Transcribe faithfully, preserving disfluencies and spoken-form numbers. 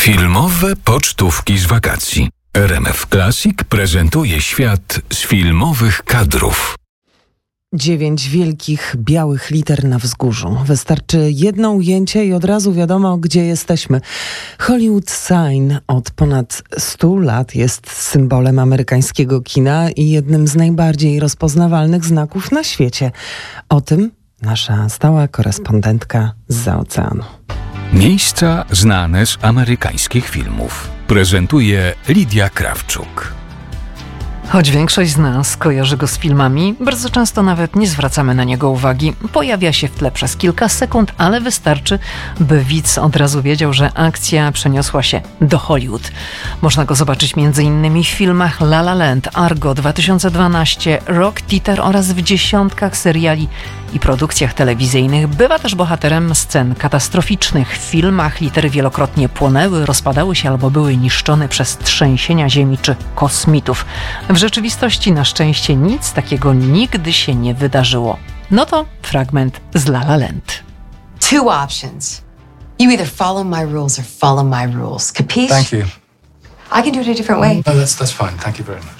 Filmowe pocztówki z wakacji. R M F Classic prezentuje świat z filmowych kadrów. Dziewięć wielkich, białych liter na wzgórzu. Wystarczy jedno ujęcie i od razu wiadomo, gdzie jesteśmy. Hollywood Sign od ponad stu lat jest symbolem amerykańskiego kina i jednym z najbardziej rozpoznawalnych znaków na świecie. O tym nasza stała korespondentka zza oceanu. Miejsca znane z amerykańskich filmów. Prezentuje Lidia Krawczuk. Choć większość z nas kojarzy go z filmami, bardzo często nawet nie zwracamy na niego uwagi. Pojawia się w tle przez kilka sekund, ale wystarczy, by widz od razu wiedział, że akcja przeniosła się do Hollywood. Można go zobaczyć między innymi w filmach La La Land, Argo dwa tysiące dwanaście, Rock Theater oraz w dziesiątkach seriali i produkcjach telewizyjnych. Bywa też bohaterem scen katastroficznych. W filmach litery wielokrotnie płonęły, rozpadały się albo były niszczone przez trzęsienia ziemi czy kosmitów. W rzeczywistości na szczęście nic takiego nigdy się nie wydarzyło. No to fragment z La La Land. Two options. You either follow my rules or follow my rules. Capiche? Thank you. I can do it a different way. No, that's, that's fine. Thank you very much.